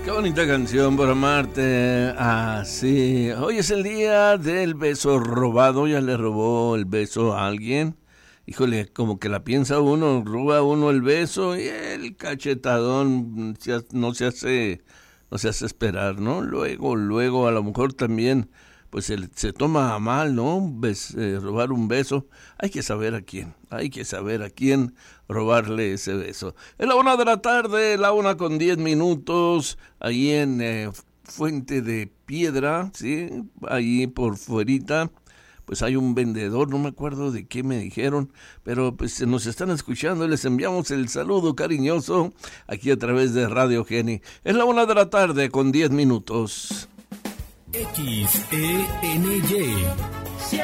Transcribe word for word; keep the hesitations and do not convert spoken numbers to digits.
Qué bonita canción por amarte. Ah, sí. Hoy es el día del beso robado. ¿Ya le robó el beso a alguien? Híjole, como que la piensa uno, roba uno el beso y el cachetadón no se hace, no se hace esperar, ¿no? Luego, luego a lo mejor también, pues se, se toma a mal, ¿no? Bes, eh, robar un beso. Hay que saber a quién, hay que saber a quién robarle ese beso. Es la una de la tarde, la una con diez minutos, ahí en eh, Fuente de Piedra, ¿sí? Ahí por fuerita. Pues hay un vendedor, no me acuerdo de qué me dijeron, pero pues nos están escuchando y les enviamos el saludo cariñoso aquí a través de Radio Geni. Es la una de la tarde con diez minutos. X E N Y